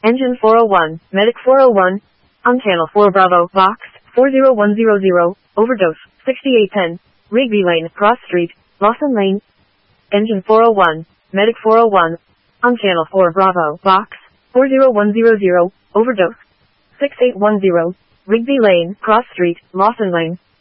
Engine 401, Medic 401, on channel 4 Bravo, Box 40100, overdose 6810, Rigby Lane, Cross Street, Lawson Lane. Engine 401, Medic 401, on channel 4 Bravo, Box 40100, overdose 6810, Rigby Lane, Cross Street, Lawson Lane.